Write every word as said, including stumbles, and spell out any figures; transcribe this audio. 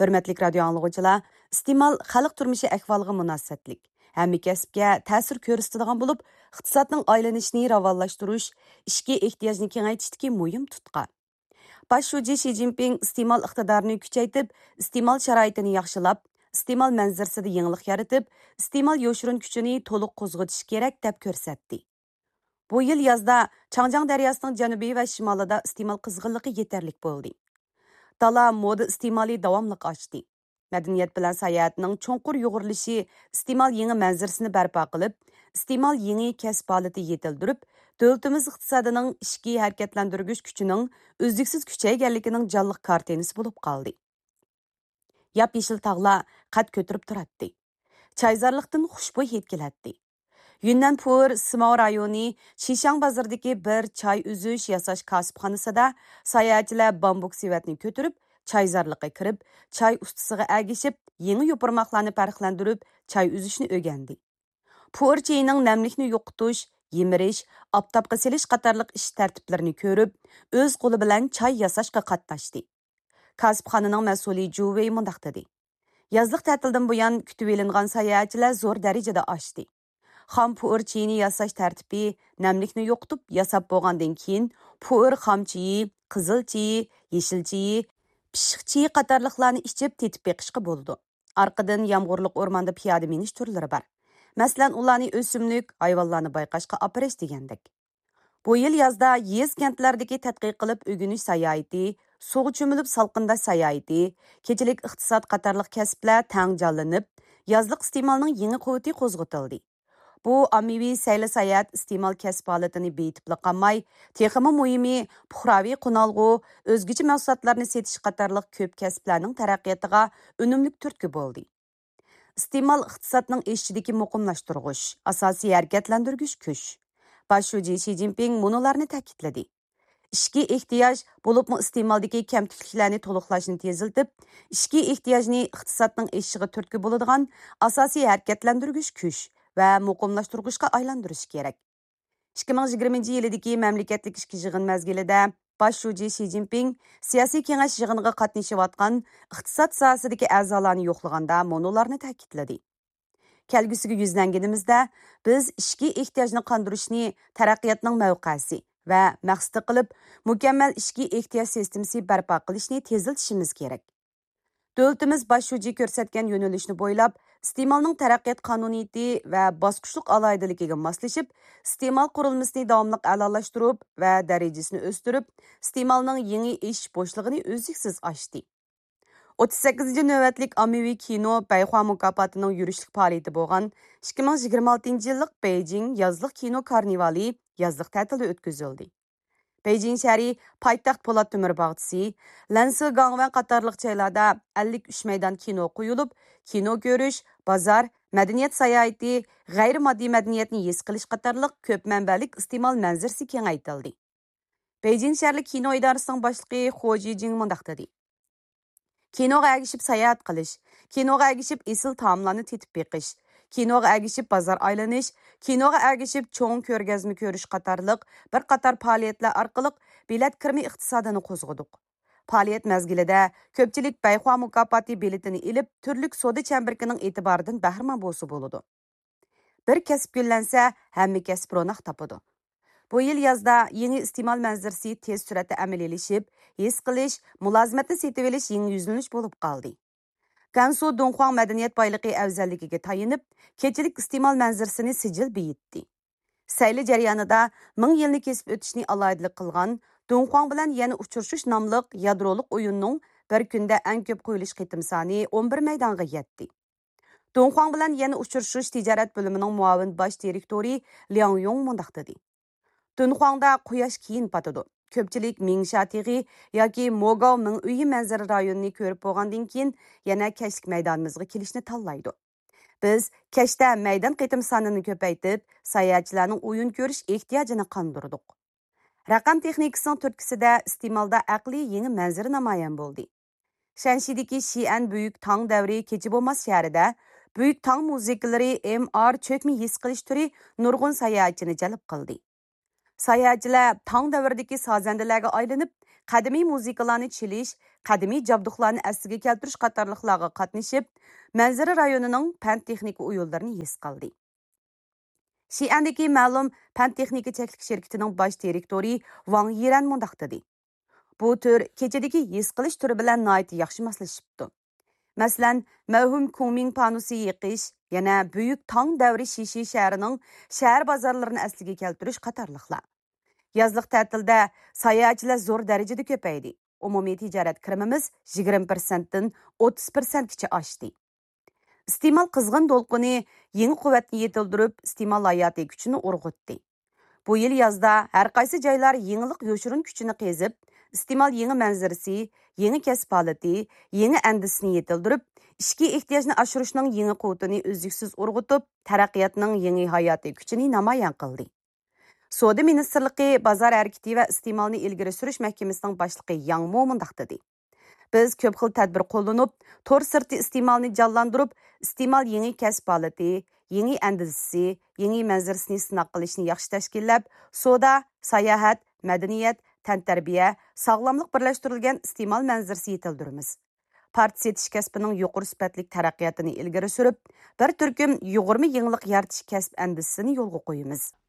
Hürmetlik radyo anlıqçılar, istimal xalq turmushi ahvoliga munosabatlik, hamma kasbga ta'sir ko'rsatadigan bo'lib, iqtisodning aylanishini ravonlashtirish, ishga ehtiyojni kengaytishdagi muhim tutqa. Bosh shoji Xi Jinping istimal iqtidorini kuchaytirib, istimal sharoitini yaxshilab, istimal manzarasida yangilik yaratib, istimal yo'shirin kuchini to'liq qo'zg'atish kerak deb ko'rsatdi. Bu yil yozda Changjiang daryosining janubiy va shimolida istimal qizg'inligi yetarlik bo'ldi. Dala moda istimali davamlı açtı. Madaniyat bilan sayohatning cho'nqur yo'g'irilishi istimal yangi manzarasini barpo qilib, istimal yangi kasb holati yetildirib, davlatimiz iqtisodining ishki harakatlantirgich kuchining uzluksiz kuchayganligining jonliq kartinasi bo'lib qoldi. Yap-yeshil tog'lar qad ko'tarib turadi. Chayzorlikdan xushbo'y hid keladi. Yunnan Pur Simao rayoni Shishang bozoridagi bir choy uzish yasash kasbxonasida sayohatchilar bambuk sivatni ko'tarib, chayzorlikqa kirib, choy ustisiga agishib, yangi yo'pirmoqlarni farqlantirib, choy uzishni o'rgandi. Pur chayining namlikni yo'qotish, yemirish, oftobga selish qatorliq ish tartiblarini ko'rib, o'z qo'li bilan choy yasashga qatnashdi. Kasbxonaning mas'uli Juvey mundaq dedi: Yozliq ta'tildan buyon kutib elingan sayohatchilar zo'r darajada oshdi. Xam puur chiyini yasash tartibi namlikni yo'qotib yasab bo'lgandan keyin puur xam chiyi, qizil chiyi, yeshil chiyi, pishiq chiyi qatorliqlarni ichib tetib beqishga bo'ldi. Arqadan yomg'irliq o'rmonda piyoda minish turlari bor. Masalan, ularni o'simlik, hayvonlarni bayqashga operish degandek. Bu yil yozda yez kentlardagi tadqiq qilib o'rganish sayohati, suv cho'milib salqinda sayohati, kechilik iqtisod qatorliq kasblar tang jonlanib, yozliq iste'molning yangi quvvati qo'zg'atildi. Bu ommaviy sayli sayohat iste'mol kasb holatini beyitib qolmay, texmi muhimi puhraviy qunalg'u, o'zgacha mahsulotlarni setish qatorliq ko'p kasblarning taraqqiyotiga unumli turtki bo'ldi. Iste'mol iqtisodning eshchidagi muqimlashtirg'ish, asosiy harakatlantirgich kuch. Bosh shoji Xi Jinping munolarni ta'kidladi. Ishki ehtiyoj bo'libmi iste'moldagi kamtikliklarni to'liqlashni teziltib, ishki ehtiyojni iqtisodning eshigiga turtki bo'ladigan asosiy harakatlantirgich kuch va muqimlashtirg'ichga aylantirish kerak. ikki ming yigirmanchi yildagi mamlakatlik ishki yig'in mazgilida bosh shoji Xi Jinping siyosiy kengash yig'iniga qatnashayotgan iqtisod sohasidagi a'zolarni yo'qlaganda monolarni ta'kidladi. Kelgusiga yuzlanganimizda biz ishki ehtiyojni qondirishni taraqqiyotning mavqesi va maqsadi qilib mukammal ishki ehtiyoj sistemasi barpo qilishni teziltishimiz kerak. Davlatimiz bosh shoji ko'rsatgan yo'nalishni bo'ylab iste'molning taraqqiyot qonuniyati va bosqichliq alohidaligiga moslashib, iste'mol qurilmasini davomli a'lolashtirib va darajasini o'stirib, iste'molning yangi ish bo'shlig'ini uzluksiz ochdi. o'ttiz sakkizinchi navbatlik ommaviy kino Bayhua mukofotining yurishlik faoliyati bo'lgan ikki ming yigirma oltinchi yillik Beijing yozliq kino karnivali yozliq ta'tilda o'tkazildi. Beijing shahri poytaxt Po'lat Temir bog'chisi, Lansigang va qatorliq joylarda ellik uch maydon kino qo'yilib, kino ko'rish, bozor, madaniyat sayohati, g'ayri-moddiy madaniyatni his qilish qatorliq ko'p manbalik iste'mol manzarasi kengaytirildi. Beijing shaharlik kino idorasining boshlig'i Hu Jijing mundaq dedi: Kinoga agishib sayohat qilish, kinoga agishib esil taomlarni tetib beqish, kinoga agishib bozor aylanish, kinoga agishib cho'ng ko'rgazma ko'rish qatorliq bir qator faoliyatlar orqali bilet kirmi iqtisodini qo'zg'adik. Faoliyat mazgilida ko'pchilik Bayhua mukofoti biletini ilib, turli savdo chambarkining e'tiboridan bahramand bo'lsa bo'ladi. Bir kasb gullansa, hamma kasb ro'naq topadi. Bu yil yozda yangi iste'mol manzarasi tez suratda amaliyalashib, his qilish, mulozimatni setib olish yangi yuzlanish bo'lib qoldi. Gansu Donghuang madaniyat boyligi afzalligiga tayinib, kechilik iste'mol manzarasini sijil beyitdi. Sayli jarayonida ming yilni kesib o'tishni alohidalik qilgan Donghuang bilan yana uchrashish nomli yadroliq o'yinning bir kunda eng ko'p qo'yilish qitim soni o'n bir maydonga yetdi. Donghuang bilan yana uchrashish tijorat bo'limining muavin bosh direktori Liang Yong mundaq dedi: Donghuangda quyosh keyin patadi. Ko'pchilik Mingsha tig'i yoki Mogao ming uyi manzara rayonini ko'rib bo'lgandan keyin yana kashlik maydonimizga kelishni tanlaydi. Biz kashda maydon qitim sonini ko'paytib, sayohatchilarning o'yin ko'rish ehtiyojini qondirdik. Raqam texnikasining turtkisida iste'molda aqliy yangi manzara namoyon bo'ldi. Shanshidagi Xi'an buyuk tong davri kechi bo'lmas shahrida buyuk tong musiqalari M R cho'kmi his qilish turi nurg'un sayohatchini jalb qildi. Sayohatchilar tong davridagi sozandalarga aylanib, qadimiy musiqalarni chilish, qadimiy jabduqlarni asliga keltirish qatorliqlarga qatnashib, manzara rayonining fan texnika o'yinlarini his qildi. Xi'andagi ma'lum fan texnika cheklik shirkatining bosh direktori Wang Yiran mundaq dedi. Bu tür kechadagi his qilish turi bilan nihoyat yaxshi moslashibdi. Masalan, mavhum Kunming panusi yiqish, yana buyuk Tang davri Shishi shahrining shahar bozorlarini asliga keltirish qatorliqlar. Yazliq ta'tilda sayohatchilar zo'r darajada ko'paydi. Umumiy tijorat kirimimiz yigirma prosentdan o'ttiz prosentgacha oshdi. Iste'mol qizg'in to'lqini yangi quvvatni yetildirib, iste'mol hayoti kuchini urg'utdi. Bu yil yozda har qaysi joylar yangilik yo'shirin kuchini qezib, iste'mol yangi manzarasi, yangi kasb holati, yangi andisini yetildirib, ishki ehtiyojni oshirishning yangi quvvatini uzluksiz urg'utib, taraqqiyotning yangi hayoti kuchini namoyon qildi. Savdo ministrligi bozor harakati va iste'molni ilgari surish mahkamasining boshlig'i Yang Mo mundaq dedi. Biz ko'p xil tadbir qo'llanib, tor sirti iste'molni jonlantirib, iste'mol yangi kasb holati, yangi andizisi, yangi manzarasini sinab qilishni yaxshi tashkillab, savdo, sayohat, madaniyat, tantarbiya, sog'lomlik birlashtirilgan iste'mol manzarasi yetildiramiz. Partiya setish kasbining yuqori sifatli taraqqiyotini ilgari surib, bir turkum yigirma yangilik yaratish kasb andizisini yo'lga qo'yamiz.